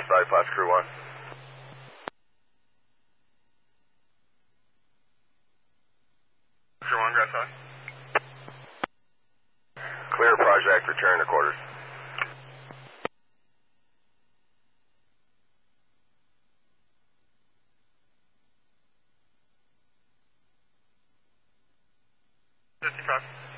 side, Fox Crew 1. Crew 1, grass side. Clear, project, return to quarters. $55.